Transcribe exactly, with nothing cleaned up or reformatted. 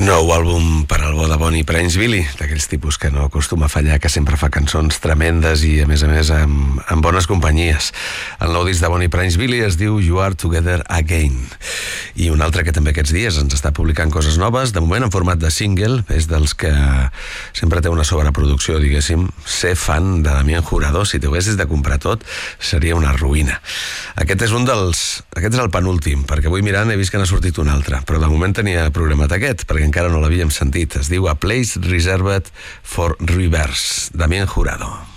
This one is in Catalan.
Nou àlbum per al bo de Bonnie Prince Billy, d'aquells tipus que no acostuma a fallar, que sempre fa cançons tremendes i, a més a més, amb, amb bones companyies. El nou disc de Bonnie Prince Billy es diu You Are Together Again. I un altre que també aquests dies ens està publicant coses noves, de moment en format de single, és dels que sempre té una sobreproducció, diguéssim. Ser fan de Damián Jurado, si t'ho haguessis de comprar tot, seria una ruïna. Aquest és un dels... Aquest és el penúltim, perquè avui mirant he vist que n'ha sortit un altre, però de moment tenia programat aquest, perquè encara no l'havíem sentit. Es diu A Place Reserved for Rivers, Damián Jurado.